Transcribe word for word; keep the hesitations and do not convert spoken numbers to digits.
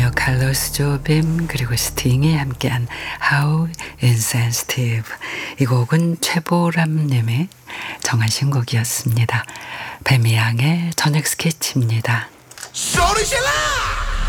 그럼요. 칼로스 조빔 그리고 스팅이 함께한 How Insensitive. 이 곡은 최보람님의 정하신 곡이었습니다. 배미양의 저녁 스케치입니다. 소리 질러!